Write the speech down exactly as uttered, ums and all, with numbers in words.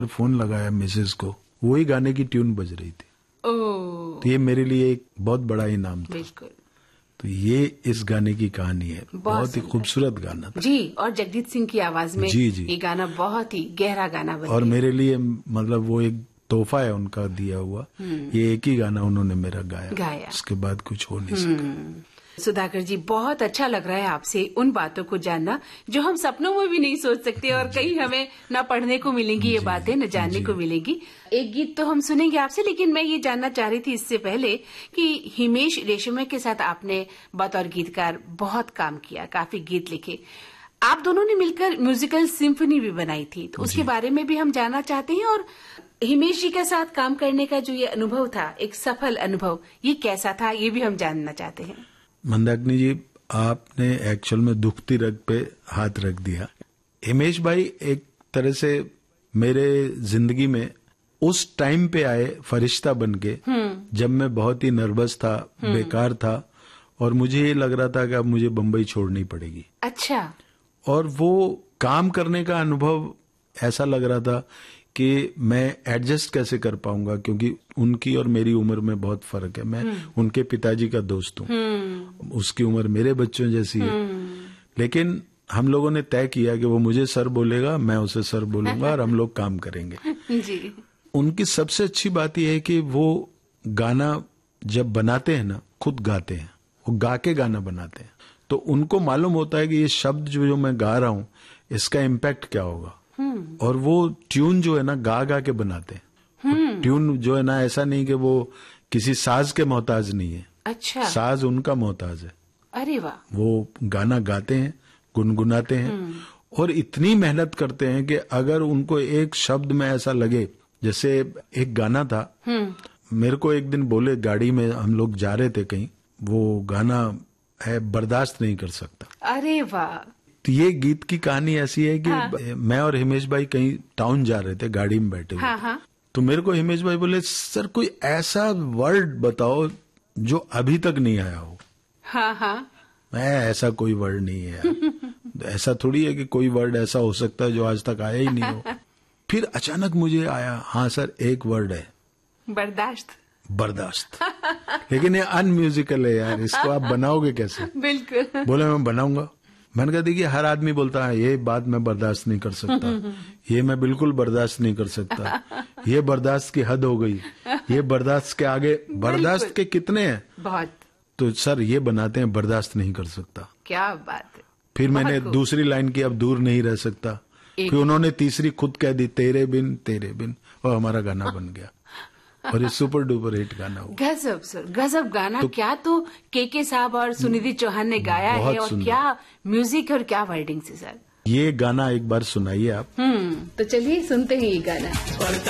Phone लगाया Mrs को, वही गाने की ट्यून बज रही थी। ओह, तो ये मेरे लिए एक बहुत बड़ा इनाम था। बिल्कुल। तो ये इस गाने की कहानी है। बहुत ही खूबसूरत गाना था जी, और जगजीत सिंह की आवाज में जी जी ये गाना बहुत ही गहरा गाना बन और गया। मेरे लिए मतलब वो एक तोहफा है उनका दिया हुआ। ये एक ही गाना उन्होंने मेरा गाया, गाया। उसके बाद कुछ हो नहीं सका। सुधाकर जी, बहुत अच्छा लग रहा है आपसे उन बातों को जानना जो हम सपनों में भी नहीं सोच सकते और कहीं हमें न पढ़ने को मिलेंगी ये बातें, न जानने को मिलेंगी। एक गीत तो हम सुनेंगे आपसे, लेकिन मैं ये जानना चाह रही थी इससे पहले कि हिमेश रेशमिया के साथ आपने बतौर गीतकार बहुत काम किया, काफी गीत लिखे। आप दोनों ने मिलकर म्यूजिकल सिम्फनी भी बनाई थी, तो उसके बारे में भी हम जानना चाहते हैं। और हिमेश जी के साथ काम करने का जो ये अनुभव था, एक सफल अनुभव, ये कैसा था, ये भी हम जानना चाहते हैं। मंदाकिनी जी, आपने एक्चुअल में दुखती रग पे हाथ रख दिया। हिमेश भाई एक तरह से मेरे जिंदगी में उस टाइम पे आए फरिश्ता बन के, जब मैं बहुत ही नर्वस था, बेकार था और मुझे ये लग रहा था कि अब मुझे बम्बई छोड़नी पड़ेगी। अच्छा। और वो काम करने का अनुभव ऐसा लग रहा था कि मैं एडजस्ट कैसे कर पाऊंगा, क्योंकि उनकी और मेरी उम्र में बहुत फर्क है। मैं उनके पिताजी का दोस्त हूँ, उसकी उम्र मेरे बच्चों जैसी है। लेकिन हम लोगों ने तय किया कि वो मुझे सर बोलेगा, मैं उसे सर बोलूंगा और हम लोग काम करेंगे। जी। उनकी सबसे अच्छी बात यह है कि वो गाना जब बनाते हैं ना, खुद गाते हैं, वो गा के गाना बनाते हैं। तो उनको मालूम होता है कि ये शब्द जो जो मैं गा रहा हूँ इसका इम्पैक्ट क्या होगा। और वो ट्यून जो है ना गा गा के बनाते हैं। ट्यून जो है ना ऐसा नहीं कि वो किसी साज के मोहताज नहीं है। अच्छा। साज उनका मोहताज है। अरे वाह। वो गाना गाते हैं, गुनगुनाते हैं और इतनी मेहनत करते हैं कि अगर उनको एक शब्द में ऐसा लगे, जैसे एक गाना था, मेरे को एक दिन बोले, गाड़ी में हम लोग जा रहे थे कहीं, वो गाना है बर्दाश्त नहीं कर सकता। अरे वाह। तो ये गीत की कहानी ऐसी है कि हाँ। मैं और हिमेश भाई कहीं टाउन जा रहे थे, गाड़ी में बैठे हुए। हाँ हाँ। तो मेरे को हिमेश भाई बोले, सर कोई ऐसा वर्ड बताओ जो अभी तक नहीं आया हो। हाँ हाँ। मैं ऐसा कोई वर्ड नहीं है यार। ऐसा थोड़ी है कि कोई वर्ड ऐसा हो सकता है जो आज तक आया ही नहीं हो। फिर अचानक मुझे आया, हाँ सर एक वर्ड है, बर्दाश्त। बर्दाश्त। लेकिन ये अनम्यूजिकल है यार, इसको आप बनाओगे कैसे? बिल्कुल। बोले मैं बनाऊंगा। मैंने कहा देखिए हर आदमी बोलता है ये बात मैं बर्दाश्त नहीं कर सकता, ये मैं बिल्कुल बर्दाश्त नहीं कर सकता, ये बर्दाश्त की हद हो गई, ये बर्दाश्त के आगे बर्दाश्त के कितने हैं। बहुत। तो सर ये बनाते हैं बर्दाश्त नहीं कर सकता। क्या बात है। फिर मैंने दूसरी लाइन की, अब दूर नहीं रह सकता। फिर उन्होंने तीसरी खुद कह दी, तेरे बिन तेरे बिन, और हमारा गाना बन गया और ये सुपर डुपर हिट गाना हुआ। गजब सर, गजब गाना। तो क्या तो केके साहब और सुनिधि चौहान ने गाया है, और क्या म्यूजिक और क्या वर्डिंग से सर। ये गाना एक बार सुनाइए आप। हम्म तो चलिए सुनते हैं ये गाना।